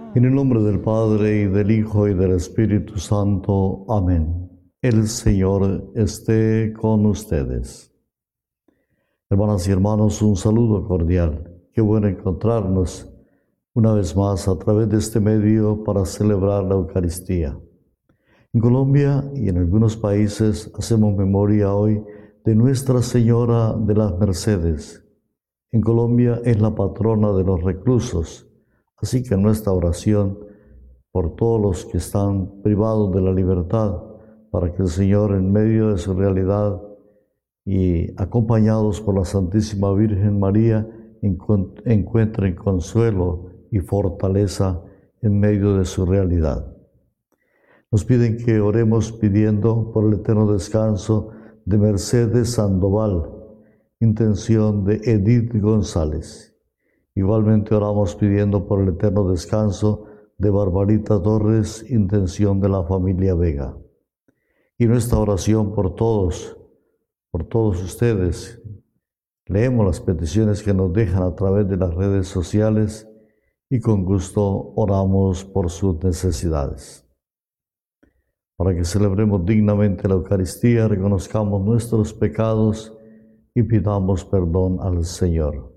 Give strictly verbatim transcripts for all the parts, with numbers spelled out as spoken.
En el nombre del Padre, y del Hijo, y del Espíritu Santo. Amén. El Señor esté con ustedes. Hermanas y hermanos, un saludo cordial. Qué bueno encontrarnos una vez más a través de este medio para celebrar la Eucaristía. En Colombia y en algunos países hacemos memoria hoy de Nuestra Señora de las Mercedes. En Colombia es la patrona de los reclusos, así que nuestra oración por todos los que están privados de la libertad, para que el Señor, en medio de su realidad y acompañados por la Santísima Virgen María, encuentren consuelo y fortaleza en medio de su realidad. Nos piden que oremos pidiendo por el eterno descanso de Mercedes Sandoval, intención de Edith González. Igualmente oramos pidiendo por el eterno descanso de Barbarita Torres, intención de la familia Vega. Y nuestra oración por todos, por todos ustedes. Leemos las peticiones que nos dejan a través de las redes sociales y con gusto oramos por sus necesidades. Para que celebremos dignamente la Eucaristía, reconozcamos nuestros pecados y pidamos perdón al Señor.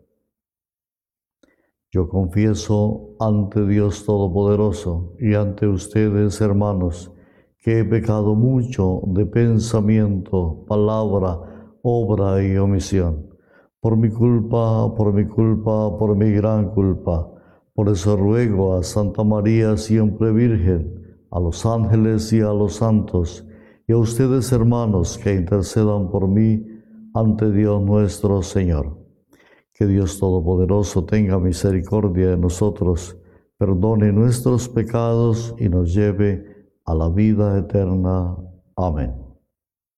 Yo confieso ante Dios Todopoderoso y ante ustedes, hermanos, que he pecado mucho de pensamiento, palabra, obra y omisión. Por mi culpa, por mi culpa, por mi gran culpa. Por eso ruego a Santa María, siempre Virgen, a los ángeles y a los santos, y a ustedes, hermanos, que intercedan por mí ante Dios nuestro Señor. Que Dios Todopoderoso tenga misericordia de nosotros, perdone nuestros pecados y nos lleve a la vida eterna. Amén.